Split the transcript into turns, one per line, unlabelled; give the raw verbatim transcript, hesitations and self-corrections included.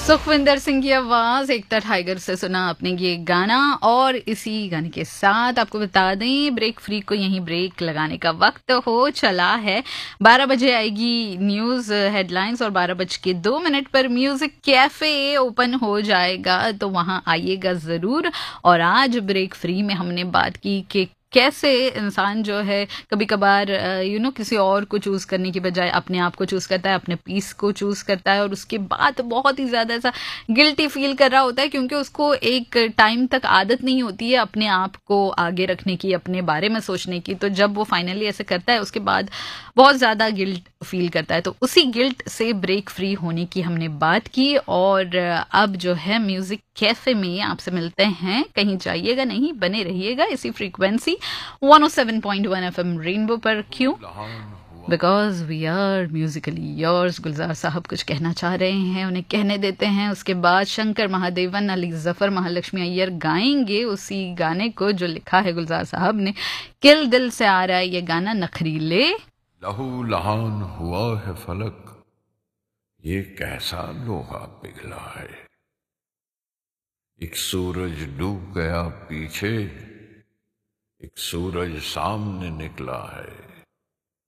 सुखविंदर सिंह की आवाज एकता टाइगर से सुना आपने ये गाना। और इसी गाने के साथ आपको बता दें ब्रेक फ्री को यहीं ब्रेक लगाने का वक्त हो चला है। बारह बजे आएगी न्यूज हेडलाइंस और बारह बज के दो मिनट पर म्यूजिक कैफे ओपन हो जाएगा, तो वहां आइएगा जरूर। और आज ब्रेक फ्री में हमने बात की कि कैसे इंसान जो है कभी कभार यू नो किसी और को चूज करने की बजाय अपने आप को चूज करता है, अपने पीस को चूज करता है और उसके बाद बहुत ही ज्यादा ऐसा गिल्टी फील कर रहा होता है, क्योंकि उसको एक टाइम तक आदत नहीं होती है अपने आप को आगे रखने की, अपने बारे में सोचने की। तो जब वो फाइनली ऐसे करता है उसके बाद बहुत ज्यादा गिल्ट फील करता है। तो उसी गिल्ट से ब्रेक फ्री होने की हमने बात की। और अब जो है म्यूजिक कैफे में आपसे मिलते हैं, कहीं जाइएगा नहीं, बने रहिएगा इसी frequency one O seven point one FM rainbow पर। क्यों? Because we are Musically yours. गुलजार साहब कुछ कहना चाह रहे हैं, उन्हें कहने देते हैं। उसके बाद शंकर महादेवन, अली जफर, महालक्ष्मी अय्यर गाएंगे उसी गाने को जो लिखा है गुलजार साहब ने। किल दिल से आ रहा है ये गाना, नखरीले।
लहू लहान हुआ है फलक, ये कैसा लोहा पिघला है। एक सूरज डूब गया पीछे, एक सूरज सामने निकला है।